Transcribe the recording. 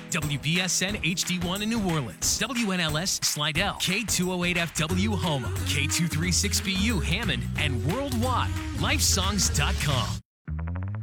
WBSN HD1 in New Orleans, WNLS Slidell, K208FW Houma, K236BU Hammond, and worldwide, lifesongs.com.